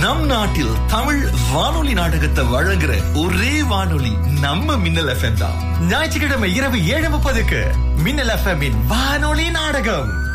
நம் நாட்டில் தமிழ் வானொலி நாடகத்தை வழங்குற ஒரே வானொலி நம்ம மின்னல் FM தான். ஞாயிற்றுக்கிழமை இரவு 7:30 மின்னல் FM வானொலி நாடகம்.